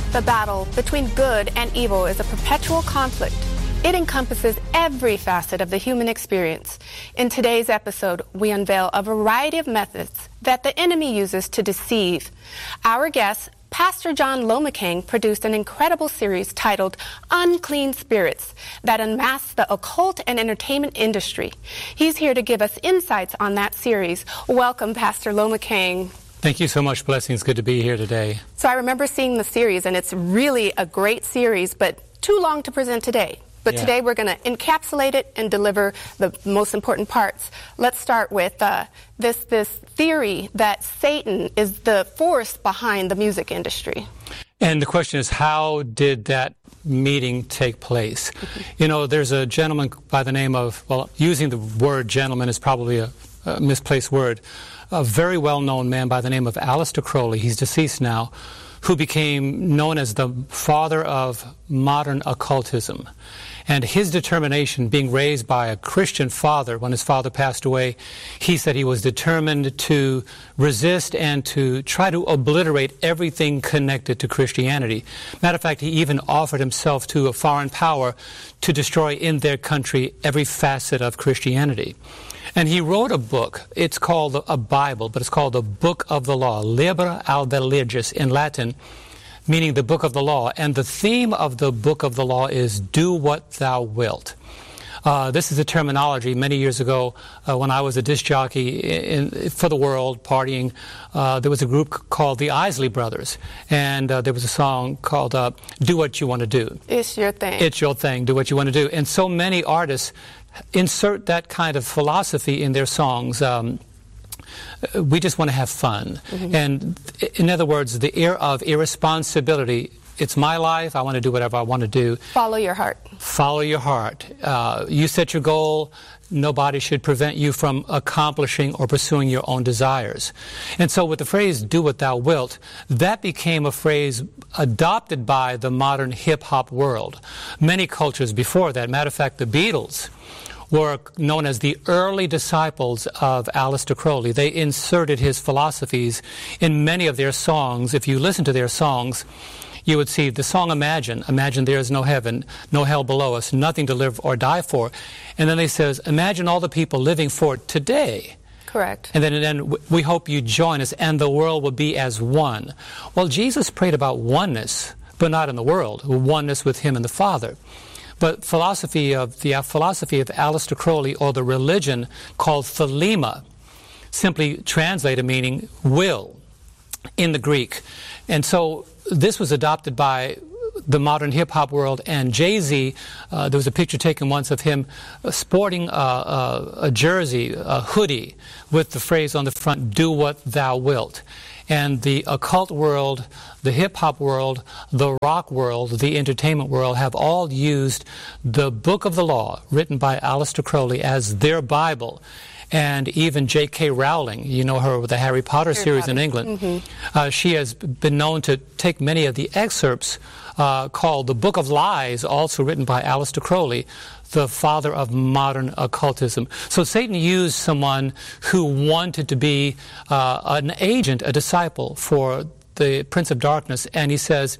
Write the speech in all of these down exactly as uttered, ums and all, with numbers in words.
The battle between good and evil is a perpetual conflict. It encompasses every facet of the human experience. In today's episode, we unveil a variety of methods that the enemy uses to deceive. Our guest, Pastor John Lomacang, produced an incredible series titled Unclean Spirits that unmasks the occult and entertainment industry. He's here to give us insights on that series. Welcome, Pastor Lomacang. Thank you so much, Blessings. Good to be here today. So I remember seeing the series, and it's really a great series, but too long to present today. But Yeah. today we're going to encapsulate it and deliver the most important parts. Let's start with uh, this, this theory that Satan is the force behind the music industry. And the question is, how did that meeting take place? Mm-hmm. You know, there's a gentleman by the name of, well, using the word gentleman is probably a, a misplaced word, a very well-known man by the name of Aleister Crowley, he's deceased now, who became known as the father of modern occultism. And his determination, being raised by a Christian father, when his father passed away, he said he was determined to resist and to try to obliterate everything connected to Christianity. Matter of fact, he even offered himself to a foreign power to destroy in their country every facet of Christianity. And he wrote a book. It's called a Bible, but it's called the Book of the Law, Liber Alba Legis in Latin, meaning the Book of the Law. And the theme of the Book of the Law is do what thou wilt. Uh, this is a terminology. Many years ago, uh, when I was a disc jockey in, in, for the world, partying, uh, there was a group called the Isley Brothers. And uh, there was a song called uh, Do What You Want to Do. It's your thing. It's your thing. Do what you want to do. And so many artists insert that kind of philosophy in their songs. Um, we just want to have fun. Mm-hmm. And in other words, the air of irresponsibility. It's my life. I want to do whatever I want to do. Follow your heart. Follow your heart. Uh, you set your goal. Nobody should prevent you from accomplishing or pursuing your own desires. And so with the phrase, do what thou wilt, that became a phrase adopted by the modern hip-hop world. Many cultures before that, matter of fact, the Beatles were known as the early disciples of Aleister Crowley. They inserted his philosophies in many of their songs. If you listen to their songs, you would see the song Imagine. Imagine there is no heaven, no hell below us, nothing to live or die for. And then he says, imagine all the people living for today. Correct. And then, and then we hope you join us and the world will be as one. Well, Jesus prayed about oneness, but not in the world, oneness with him and the Father. But philosophy of the uh, philosophy of Aleister Crowley, or the religion called Thelema, simply translated meaning will in the Greek. And so this was adopted by the modern hip-hop world. And Jay-Z, uh, there was a picture taken once of him uh, sporting uh, uh, a jersey, a hoodie, with the phrase on the front, do what thou wilt. And the occult world, the hip-hop world, the rock world, the entertainment world have all used the Book of the Law, written by Aleister Crowley, as their Bible. And even J K Rowling, you know her with the Harry Potter Harry series Potter. in England, mm-hmm. uh, she has been known to take many of the excerpts uh, called the Book of Lies, also written by Aleister Crowley, the father of modern occultism. So Satan used someone who wanted to be uh, an agent, a disciple for the Prince of Darkness, and he says,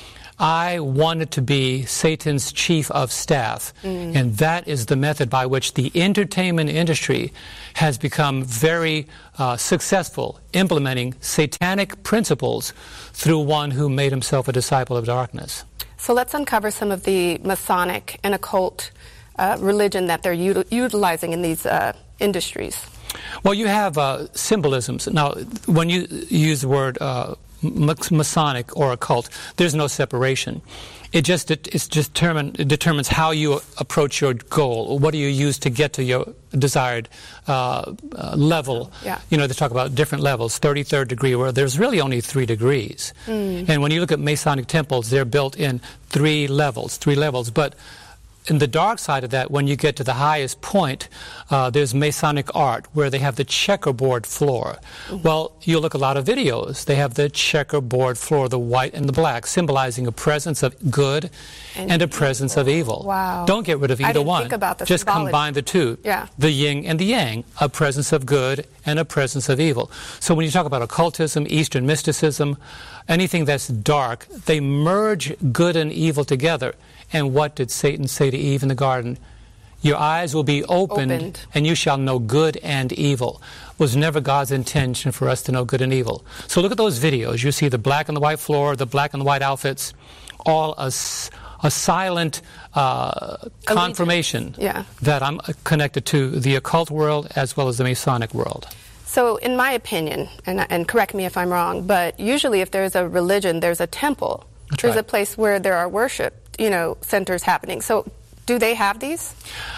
I wanted to be Satan's chief of staff. Mm. And that is the method by which the entertainment industry has become very uh, successful, implementing satanic principles through one who made himself a disciple of darkness. So let's uncover some of the Masonic and occult uh, religion that they're util- utilizing in these uh, industries. Well, you have uh, symbolisms. Now, when you use the word uh, Masonic or occult, there's no separation. It just it, it's just determine, it determines how you approach your goal. What do you use to get to your desired uh, uh, level? Yeah. You know, they talk about different levels, thirty-third degree, where there's really only three degrees. Mm. And when you look at Masonic temples, they're built in three levels, three levels. But in the dark side of that, when you get to the highest point, uh, there's Masonic art, where they have the checkerboard floor. Mm-hmm. Well, you look at a lot of videos. They have the checkerboard floor, the white and the black, symbolizing a presence of good and, and a presence evil. of evil. Wow. Don't get rid of either I didn't one. Think about the Just symbology. combine the two. Yeah. The yin and the yang, a presence of good and a presence of evil. So when you talk about occultism, Eastern mysticism, anything that's dark, they merge good and evil together. And what did Satan say to Eve in the garden? Your eyes will be opened, opened, and you shall know good and evil. It was never God's intention for us to know good and evil. So look at those videos. You see the black and the white floor, the black and the white outfits, all a, a silent uh, confirmation yeah. that I'm connected to the occult world as well as the Masonic world. So in my opinion, and, and correct me if I'm wrong, but usually if there's a religion, there's a temple. That's there's right. a place where there are worship, you know, centers happening. So do they have these?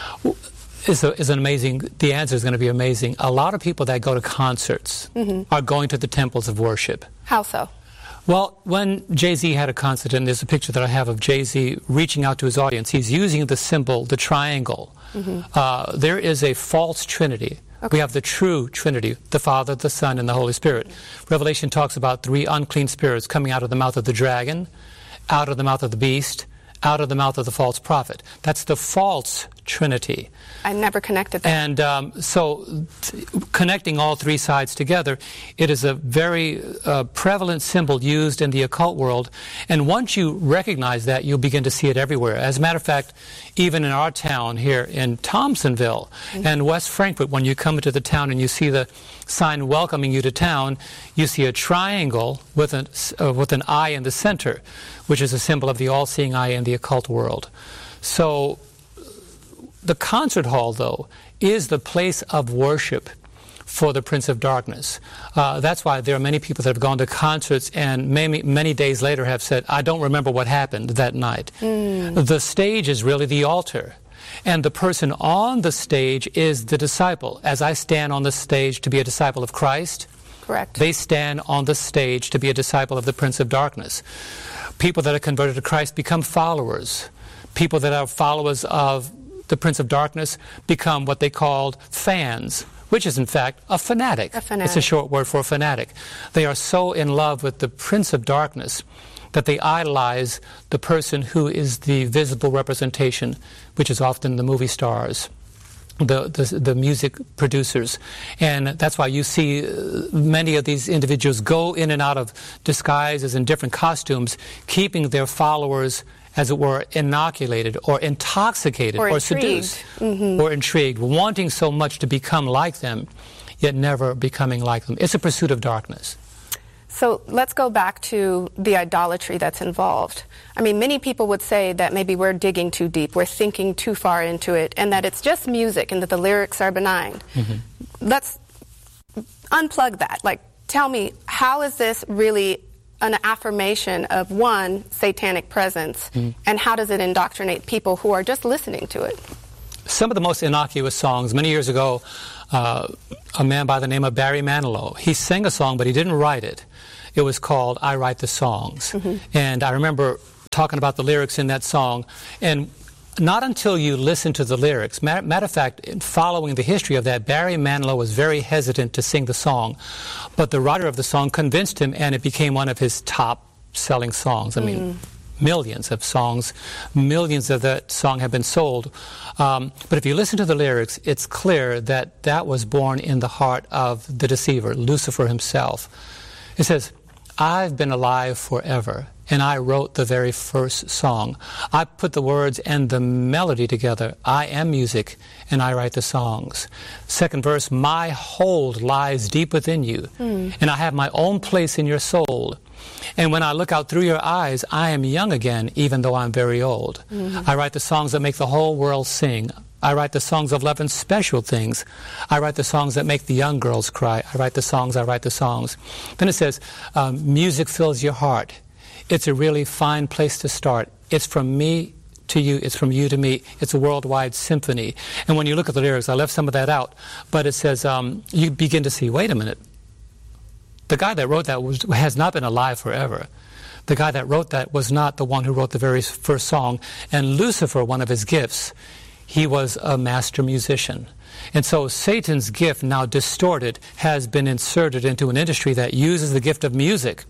Is, a, is an amazing, the answer is going to be amazing. A lot of people that go to concerts mm-hmm. are going to the temples of worship. How so? Well, when Jay-Z had a concert, and there's a picture that I have of Jay-Z reaching out to his audience, he's using the symbol, the triangle. Mm-hmm. Uh, there is a false trinity. Okay. We have the true Trinity, the Father, the Son, and the Holy Spirit. Revelation talks about three unclean spirits coming out of the mouth of the dragon, out of the mouth of the beast, out of the mouth of the false prophet. That's the false Trinity. I never connected that. And um, so t- connecting all three sides together, it is a very uh, prevalent symbol used in the occult world. And once you recognize that, you'll begin to see it everywhere. As a matter of fact, even in our town here in Thompsonville mm-hmm. and West Frankfort, when you come into the town and you see the sign welcoming you to town, you see a triangle with an, uh, with an eye in the center, which is a symbol of the all-seeing eye in the occult world. So the concert hall, though, is the place of worship for the Prince of Darkness. Uh, that's why there are many people that have gone to concerts and many, many days later have said, I don't remember what happened that night. Mm. The stage is really the altar. And the person on the stage is the disciple. As I stand on the stage to be a disciple of Christ, correct, they stand on the stage to be a disciple of the Prince of Darkness. People that are converted to Christ become followers. People that are followers of the Prince of Darkness become what they called fans, which is in fact a fanatic. A fanatic. It's a short word for a fanatic. They are so in love with the Prince of Darkness that they idolize the person who is the visible representation, which is often the movie stars, the, the, the music producers. And that's why you see many of these individuals go in and out of disguises in different costumes, keeping their followers, as it were, inoculated or intoxicated or, or intrigued. seduced mm-hmm. or intrigued, wanting so much to become like them, yet never becoming like them. It's a pursuit of darkness. So let's go back to the idolatry that's involved. I mean, many people would say that maybe we're digging too deep, we're thinking too far into it, and that it's just music and that the lyrics are benign. Mm-hmm. Let's unplug that. Like, tell me, how is this really an affirmation of, one, satanic presence, mm-hmm. and how does it indoctrinate people who are just listening to it? Some of the most innocuous songs, many years ago, uh, a man by the name of Barry Manilow, he sang a song, but he didn't write it. It was called I Write the Songs. Mm-hmm. And I remember talking about the lyrics in that song, and not until you listen to the lyrics. Matter, matter of fact, in following the history of that, Barry Manilow was very hesitant to sing the song. But the writer of the song convinced him, and it became one of his top-selling songs. I mean, mm. millions of songs, millions of that song have been sold. Um, but if you listen to the lyrics, it's clear that that was born in the heart of the deceiver, Lucifer himself. It says, I've been alive forever, and I wrote the very first song. I put the words and the melody together. I am music, and I write the songs. Second verse, my hold lies deep within you, mm. and I have my own place in your soul. And when I look out through your eyes, I am young again, even though I'm very old. Mm-hmm. I write the songs that make the whole world sing. I write the songs of love and special things. I write the songs that make the young girls cry. I write the songs, I write the songs. Then it says, um, music fills your heart. It's a really fine place to start. It's from me to you. It's from you to me. It's a worldwide symphony. And when you look at the lyrics, I left some of that out, but it says, um, you begin to see, wait a minute. The guy that wrote that was, has not been alive forever. The guy that wrote that was not the one who wrote the very first song. And Lucifer, one of his gifts, he was a master musician. And so Satan's gift, now distorted, has been inserted into an industry that uses the gift of music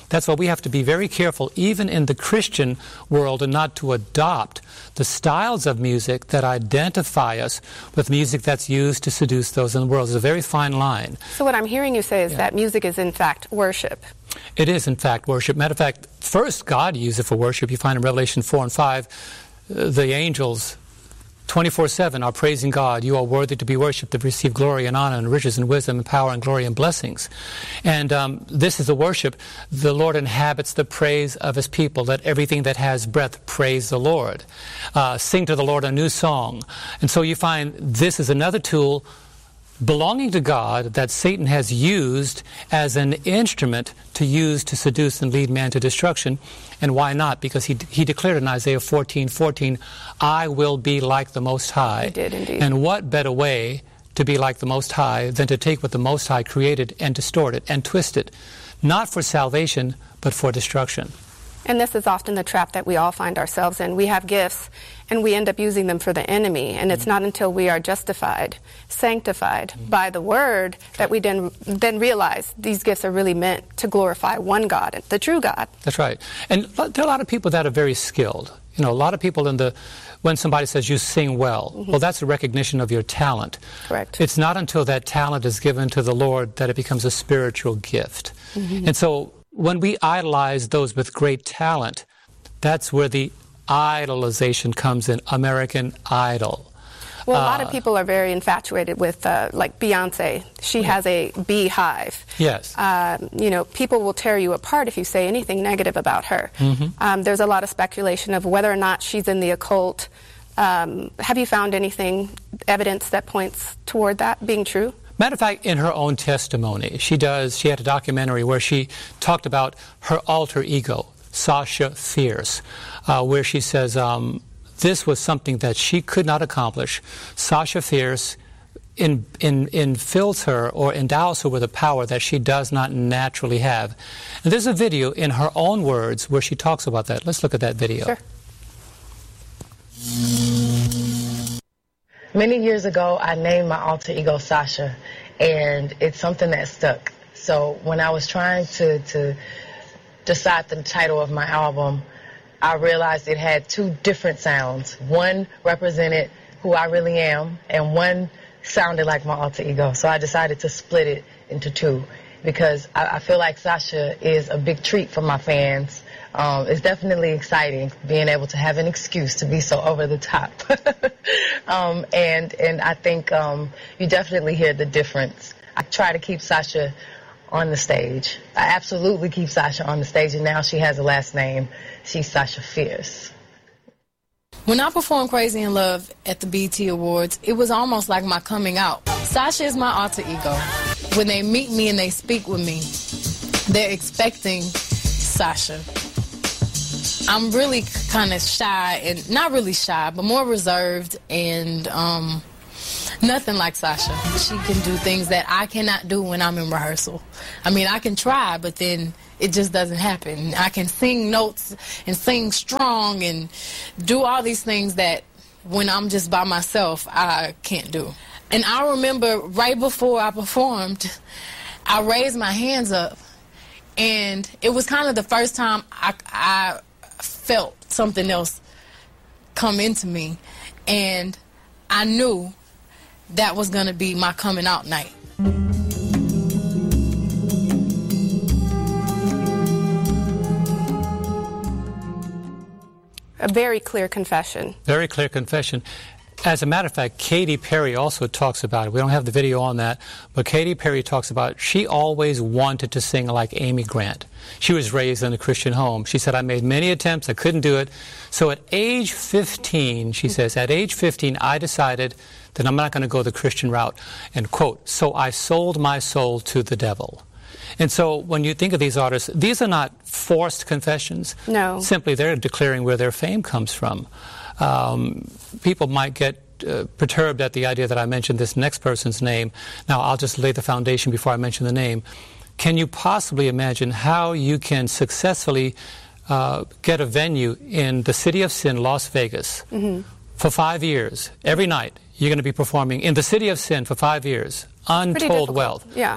That's why we have to be very careful, even in the Christian world, and not to adopt the styles of music that identify us with music that's used to seduce those in the world. It's a very fine line. So what I'm hearing you say is Yeah. that music is, in fact, worship. It is, in fact, worship. Matter of fact, first God used it for worship. You find in Revelation four and five, uh, the angels twenty-four seven are praising God. You are worthy to be worshipped, to receive glory and honor and riches and wisdom and power and glory and blessings. And um, this is the worship. The Lord inhabits the praise of his people. Let everything that has breath praise the Lord. Uh, sing to the Lord a new song. And so you find this is another tool belonging to God that Satan has used as an instrument to use to seduce and lead man to destruction. And why not? Because he he declared in Isaiah fourteen fourteen, I will be like the Most High. He did indeed. And what better way to be like the Most High than to take what the Most High created and distort it and twist it, not for salvation, but for destruction. And this is often the trap that we all find ourselves in. We have gifts, and we end up using them for the enemy. And it's not until we are justified, sanctified mm-hmm. by the Word that we then then realize these gifts are really meant to glorify one God, the true God. That's right. And there are a lot of people that are very skilled. You know, a lot of people in the, when somebody says you sing well, mm-hmm. well, that's a recognition of your talent. Correct. It's not until that talent is given to the Lord that it becomes a spiritual gift. Mm-hmm. And so when we idolize those with great talent, that's where the idolization comes in, American Idol. Well, a lot uh, of people are very infatuated with, uh, like Beyonce. She yeah. has a beehive. Yes. Uh, you know, people will tear you apart if you say anything negative about her. Mm-hmm. Um, there's a lot of speculation of whether or not she's in the occult. Um, have you found anything, evidence that points toward that being true? Matter of fact, in her own testimony, she does. She had a documentary where she talked about her alter ego, Sasha Fierce, uh, where she says um, this was something that she could not accomplish. Sasha Fierce in, in, infills her or endows her with a power that she does not naturally have. And there's a video in her own words where she talks about that. Let's look at that video. Sure. Many years ago, I named my alter ego Sasha, and it's something that stuck. So when I was trying to, to decide the title of my album, I realized it had two different sounds. One represented who I really am, and one sounded like my alter ego. So I decided to split it into two, because I, I feel like Sasha is a big treat for my fans. Um, it's definitely exciting being able to have an excuse to be so over the top. um, and and I think um, you definitely hear the difference. I try to keep Sasha on the stage. I absolutely keep Sasha on the stage, and now she has a last name. She's Sasha Fierce. When I performed Crazy in Love at the B E T Awards, it was almost like my coming out. Sasha is my alter ego. When they meet me and they speak with me, they're expecting Sasha. I'm really kind of shy, and not really shy, but more reserved, and um, nothing like Sasha. She can do things that I cannot do when I'm in rehearsal. I mean, I can try, but then it just doesn't happen. I can sing notes and sing strong and do all these things that when I'm just by myself, I can't do. And I remember right before I performed, I raised my hands up, and it was kind of the first time I, I felt something else come into me, and I knew that was going to be my coming out night. A very clear confession. Very clear confession. As a matter of fact, Katy Perry also talks about it. We don't have the video on that, but Katy Perry talks about she always wanted to sing like Amy Grant. She was raised in a Christian home. She said, I made many attempts, I couldn't do it. So at age fifteen, she says, at age fifteen, I decided that I'm not going to go the Christian route. And quote, so I sold my soul to the devil. And so when you think of these artists, these are not forced confessions. No. Simply they're declaring where their fame comes from. Um, people might get uh, perturbed at the idea that I mentioned this next person's name. Now, I'll just lay the foundation before I mention the name. Can you possibly imagine how you can successfully uh, get a venue in the City of Sin, Las Vegas, mm-hmm. for five years? Every night you're going to be performing in the City of Sin for five years. Untold wealth. Yeah.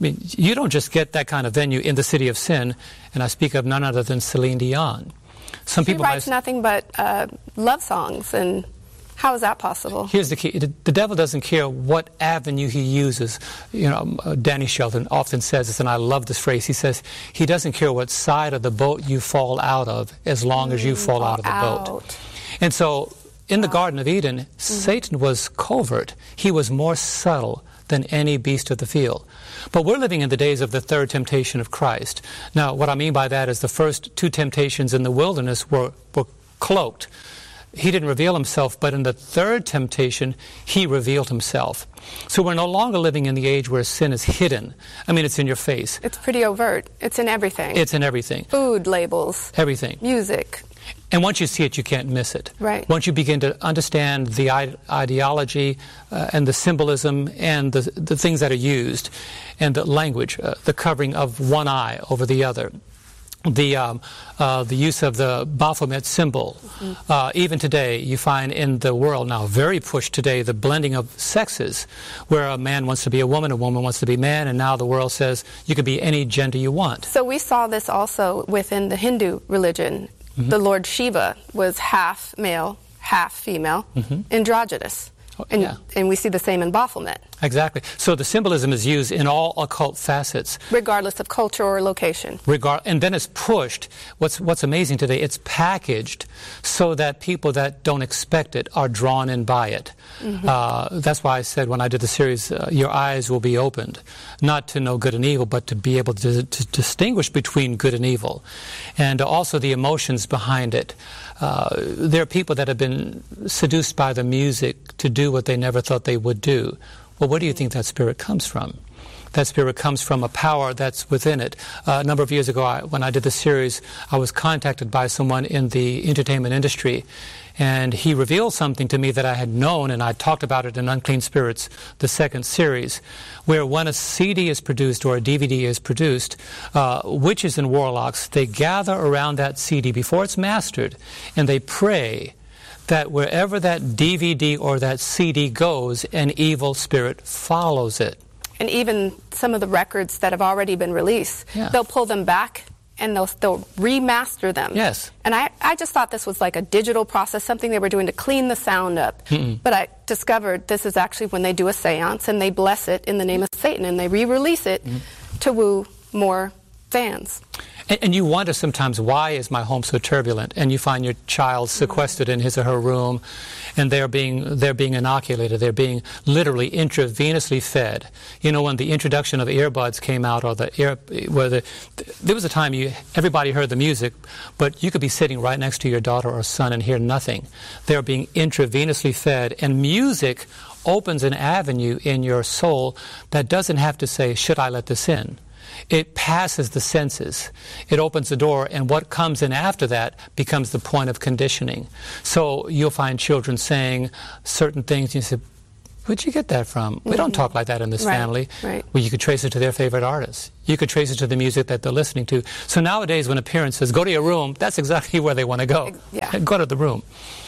mean, you don't just get that kind of venue in the City of Sin, and I speak of none other than Celine Dion. Some she people writes might, nothing but uh, love songs, and how is that possible? Here's the key. The, the devil doesn't care what avenue he uses. You know, uh, Danny Shelton often says this, and I love this phrase. He says, he doesn't care what side of the boat you fall out of, as long mm, as you fall out of the out. boat. And so, in the Garden of Eden, mm-hmm. Satan was covert. He was more subtle than any beast of the field. But we're living in the days of the third temptation of Christ. Now, what I mean by that is the first two temptations in the wilderness were, were cloaked. He didn't reveal himself, but in the third temptation, he revealed himself. So we're no longer living in the age where sin is hidden. I mean, it's in your face. It's pretty overt. It's in everything. It's in everything. Food labels. Everything. Music. And once you see it, you can't miss it. Right. Once you begin to understand the ide- ideology uh, and the symbolism and the, the things that are used, and the language, uh, the covering of one eye over the other, the um, uh, the use of the Baphomet symbol. Mm-hmm. Uh, even today, you find in the world now, very pushed today, the blending of sexes, where a man wants to be a woman, a woman wants to be man, and now the world says you can be any gender you want. So we saw this also within the Hindu religion. Mm-hmm. The Lord Shiva was half male, half female, mm-hmm. androgynous. Oh, and, yeah. and we see the same in Baphomet. Exactly. So the symbolism is used in all occult facets. Regardless of culture or location. Regard, and then it's pushed. What's, what's amazing today, it's packaged so that people that don't expect it are drawn in by it. Mm-hmm. Uh, that's why I said when I did the series, uh, your eyes will be opened, not to know good and evil, but to be able to, to distinguish between good and evil. And also the emotions behind it. Uh, there are people that have been seduced by the music to do what they never thought they would do. Well, where do you think that spirit comes from? That spirit comes from a power that's within it. Uh, a number of years ago, I, when I did the series, I was contacted by someone in the entertainment industry, and he revealed something to me that I had known, and I talked about it in Unclean Spirits, the second series, where when a C D is produced or a D V D is produced, uh, witches and warlocks, they gather around that C D before it's mastered, and they pray that wherever that D V D or that C D goes, an evil spirit follows it. And even some of the records that have already been released, yeah. they'll pull them back and they'll, they'll remaster them. Yes. And I, I just thought this was like a digital process, something they were doing to clean the sound up. Mm-mm. But I discovered this is actually when they do a seance and they bless it in the name of Satan and they re-release it mm. to woo more fans. And, and you wonder sometimes, why is my home so turbulent? And you find your child sequestered in his or her room, and they're being they're being inoculated. They're being literally intravenously fed. You know, when the introduction of earbuds came out, or the ear, where the, there was a time you everybody heard the music, but you could be sitting right next to your daughter or son and hear nothing. They're being intravenously fed, and music opens an avenue in your soul that doesn't have to say, "Should I let this in?" It passes the senses. It opens the door, and what comes in after that becomes the point of conditioning. So you'll find children saying certain things, and you say, where'd you get that from? Mm-hmm. We don't talk like that in this right, family. Right. Well, you could trace it to their favorite artists. You could trace it to the music that they're listening to. So nowadays when a parent says, go to your room, that's exactly where they want to go. Yeah. Go to the room.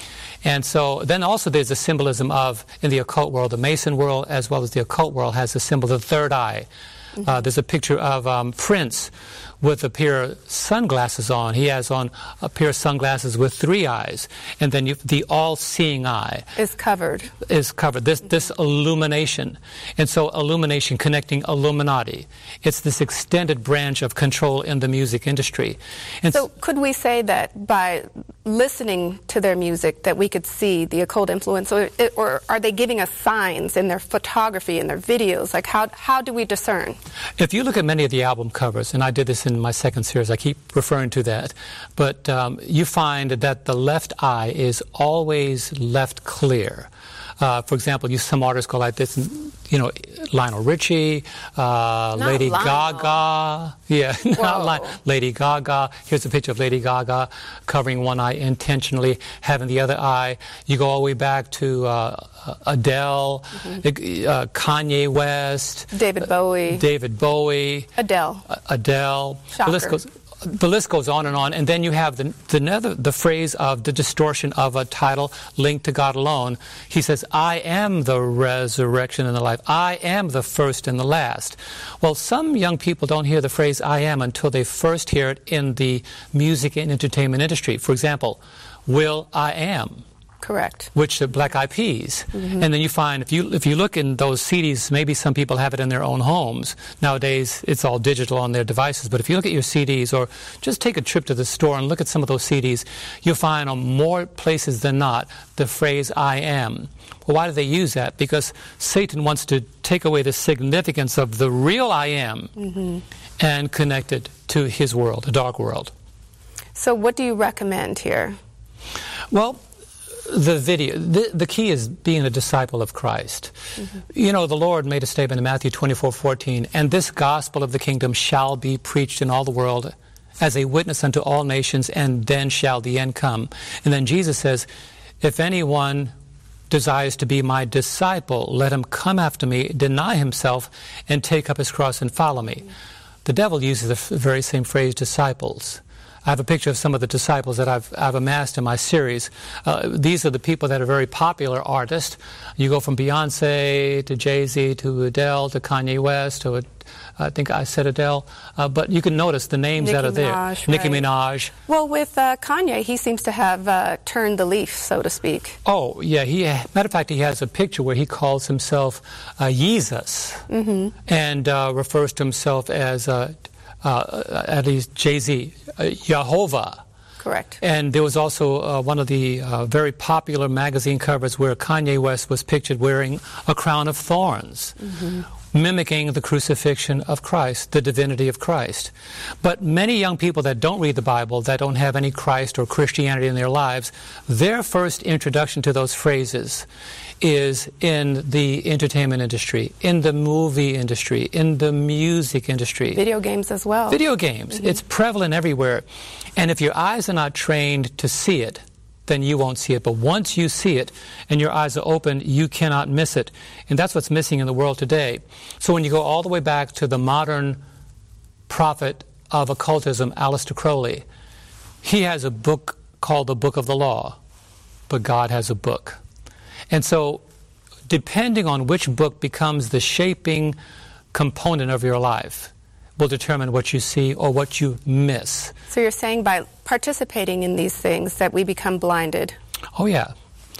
And so then also there's the symbolism of, in the occult world, the Mason world, as well as the occult world, has the symbol of the third eye. Mm-hmm. Uh, there's a picture of um, Prince with a pair of sunglasses on. He has on a pair of sunglasses with three eyes. And then you, the all-seeing eye is covered. Is covered. This, this illumination. And so illumination connecting Illuminati. It's this extended branch of control in the music industry. And so could we say that by listening to their music that we could see the occult influence, or, or are they giving us signs in their photography, in their videos? Like how, how do we discern? If you look at many of the album covers, and I did this in my second series, I keep referring to that, but um, you find that the left eye is always left clear. Uh, for example, you some artists go like this, you know, Lionel Richie, uh, Lady Lionel. Gaga. Yeah, not Li- Lady Gaga. Here's a picture of Lady Gaga covering one eye intentionally, having the other eye. You go all the way back to uh, Adele, mm-hmm. uh, Kanye West, David Bowie, uh, David Bowie, Adele, uh, Adele. Shocker. The list goes. the list goes on and on, and then you have the the, the phrase of the distortion of a title linked to God alone. He says, I am the resurrection and the life. I am the first and the last. Well, some young people don't hear the phrase I am until they first hear it in the music and entertainment industry. For example, Will I Am. Correct. Which are Black Eyed Peas. Mm-hmm. And then you find, if you if you look in those C Ds, maybe some people have it in their own homes. Nowadays, it's all digital on their devices. But if you look at your C Ds, or just take a trip to the store and look at some of those C Ds, you'll find on more places than not the phrase I am. Well, why do they use that? Because Satan wants to take away the significance of the real I am mm-hmm. and connect it to his world, a dark world. So what do you recommend here? Well, the video, the, the key is being a disciple of Christ. Mm-hmm. You know, the Lord made a statement in Matthew twenty-four fourteen, and this gospel of the kingdom shall be preached in all the world as a witness unto all nations, and then shall the end come. And then Jesus says, if anyone desires to be my disciple, let him come after me, deny himself, and take up his cross and follow me. Mm-hmm. The devil uses the very same phrase, disciples. I have a picture of some of the disciples that I've, I've amassed in my series. Uh, these are the people that are very popular artists. You go from Beyonce to Jay-Z to Adele to Kanye West to, I think I said Adele. Uh, but you can notice the names Nicki that are there. Minaj, Nicki right. Minaj. Well, with uh, Kanye, he seems to have uh, turned the leaf, so to speak. Oh, yeah. He, matter of fact, he has a picture where he calls himself uh, Jesus mm-hmm. and uh, refers to himself as... Uh, Uh, at least Jay-Z, uh, Jehovah. Correct. And there was also uh, one of the uh, very popular magazine covers where Kanye West was pictured wearing a crown of thorns, mm-hmm. mimicking the crucifixion of Christ, the divinity of Christ. But many young people that don't read the Bible, that don't have any Christ or Christianity in their lives, their first introduction to those phrases is in the entertainment industry, in the movie industry, in the music industry. Video games as well. Video games. Mm-hmm. It's prevalent everywhere. And if your eyes are not trained to see it, then you won't see it. But once you see it and your eyes are open, you cannot miss it. And that's what's missing in the world today. So when you go all the way back to the modern prophet of occultism, Aleister Crowley, he has a book called the Book of the Law, but God has a book. And so, depending on which book becomes the shaping component of your life, will determine what you see or what you miss. So you're saying by participating in these things that we become blinded? Oh, yeah.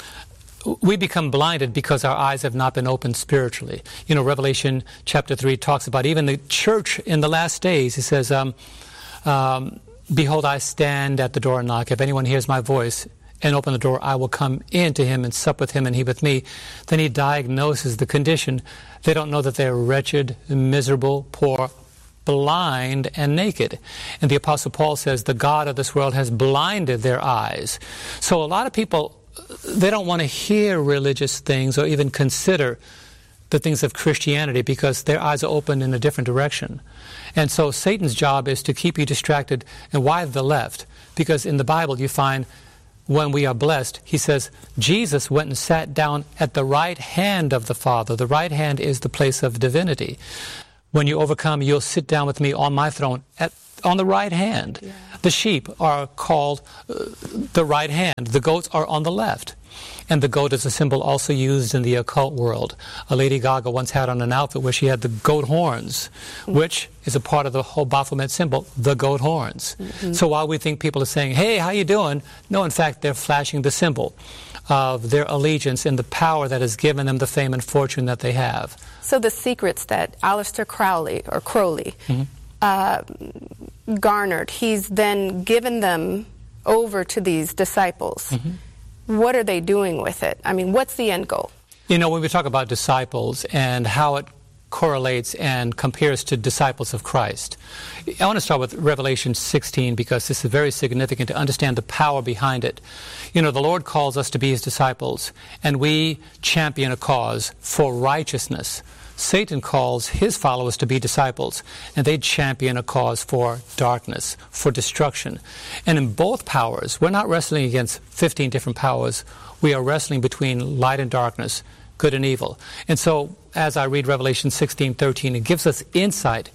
We become blinded because our eyes have not been opened spiritually. You know, Revelation chapter three talks about even the church in the last days. It says, um, um, behold, I stand at the door and knock. If anyone hears my voice and open the door, I will come in to him and sup with him and he with me. Then he diagnoses the condition. They don't know that they're wretched, miserable, poor, blind, and naked. And the Apostle Paul says the God of this world has blinded their eyes. So a lot of people, they don't want to hear religious things or even consider the things of Christianity because their eyes are open in a different direction. And so Satan's job is to keep you distracted. And why the left? Because in the Bible you find when we are blessed, he says, Jesus went and sat down at the right hand of the Father. The right hand is the place of divinity. When you overcome, you'll sit down with me on my throne at, on the right hand. Yeah. The sheep are called uh, the right hand. The goats are on the left. And the goat is a symbol also used in the occult world. A Lady Gaga once had on an outfit where she had the goat horns, mm-hmm. which is a part of the whole Baphomet symbol, the goat horns. Mm-hmm. So while we think people are saying, hey, how you doing? No, in fact, they're flashing the symbol of their allegiance and the power that has given them the fame and fortune that they have. So the secrets that Aleister Crowley, or Crowley, mm-hmm. uh, garnered, he's then given them over to these disciples. Mm-hmm. What are they doing with it? I mean, what's the end goal? You know, when we talk about disciples and how it correlates and compares to disciples of Christ, I want to start with Revelation sixteen because this is very significant to understand the power behind it. You know, the Lord calls us to be his disciples, and we champion a cause for righteousness. Satan calls his followers to be disciples, and they champion a cause for darkness, for destruction. And in both powers, we're not wrestling against fifteen different powers. We are wrestling between light and darkness, good and evil. And so, as I read Revelation sixteen thirteen, it gives us insight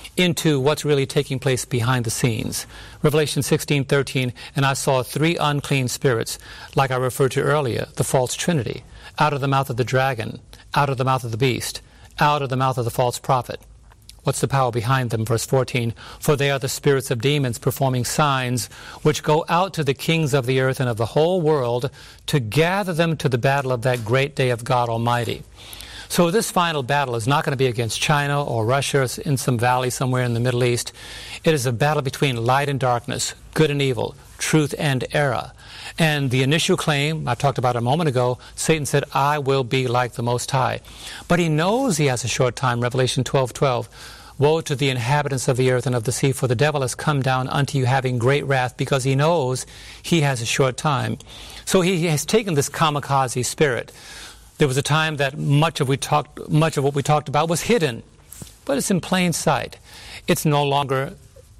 into what's really taking place behind the scenes. Revelation sixteen thirteen, and I saw three unclean spirits, like I referred to earlier, the false trinity, out of the mouth of the dragon, out of the mouth of the beast, out of the mouth of the false prophet. What's the power behind them? Verse fourteen, for they are the spirits of demons performing signs, which go out to the kings of the earth and of the whole world to gather them to the battle of that great day of God Almighty. So this final battle is not going to be against China or Russia in some valley somewhere in the Middle East. It is a battle between light and darkness, good and evil, truth and error. And the initial claim, I talked about a moment ago, Satan said, I will be like the Most High. But he knows he has a short time, Revelation twelve twelve. Woe to the inhabitants of the earth and of the sea, for the devil has come down unto you having great wrath, because he knows he has a short time. So he has taken this kamikaze spirit. There was a time that much of we talked, much of what we talked about was hidden, but it's in plain sight. It's no longer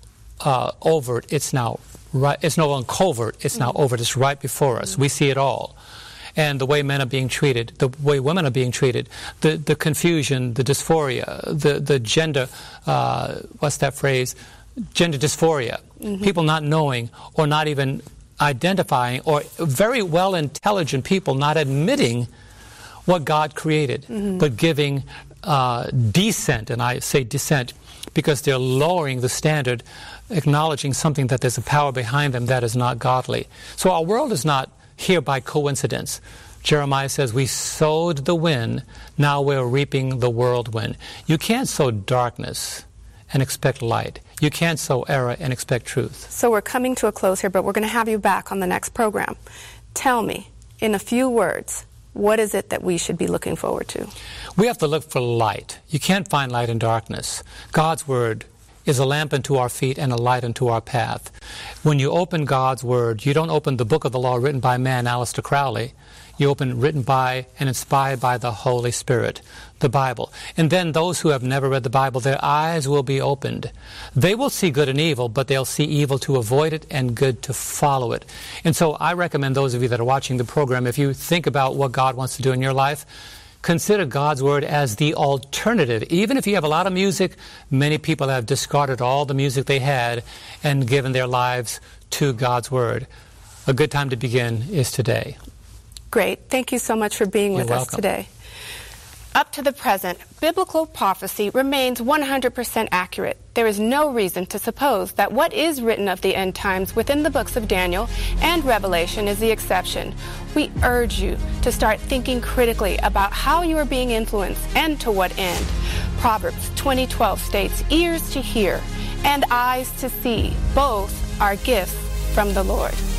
uh, overt. It's now right. It's no longer covert. It's now overt. It's right before us. We see it all, and the way men are being treated, the way women are being treated, the the confusion, the dysphoria, the the gender. Uh, what's that phrase? Gender dysphoria. Mm-hmm. People not knowing or not even identifying, or very well intelligent people not admitting what God created, mm-hmm. but giving uh, descent, and I say descent because they're lowering the standard, acknowledging something that there's a power behind them that is not godly. So our world is not here by coincidence. Jeremiah says, we sowed the wind, now we're reaping the whirlwind. You can't sow darkness and expect light. You can't sow error and expect truth. So we're coming to a close here, but we're going to have you back on the next program. Tell me, in a few words, what is it that we should be looking forward to? We have to look for light. You can't find light in darkness. God's Word is a lamp unto our feet and a light unto our path. When you open God's Word, you don't open the book of the law written by man, Aleister Crowley. You open written by and inspired by the Holy Spirit, the Bible. And then those who have never read the Bible, their eyes will be opened. They will see good and evil, but they'll see evil to avoid it and good to follow it. And so I recommend those of you that are watching the program, if you think about what God wants to do in your life, consider God's Word as the alternative. Even if you have a lot of music, many people have discarded all the music they had and given their lives to God's Word. A good time to begin is today. Great. Thank you so much for being with You're us welcome. today. Up to the present, biblical prophecy remains one hundred percent accurate. There is no reason to suppose that what is written of the end times within the books of Daniel and Revelation is the exception. We urge you to start thinking critically about how you are being influenced and to what end. Proverbs twenty twelve states, ears to hear and eyes to see, both are gifts from the Lord.